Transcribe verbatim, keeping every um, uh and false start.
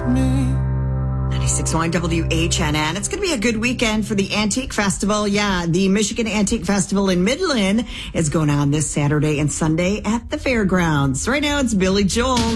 ninety-six point one W H N N. It's going to be a good weekend for the Antique Festival. Yeah, the Michigan Antique Festival in Midland is going on this Saturday and Sunday at the fairgrounds. Right now, it's Billy Joel.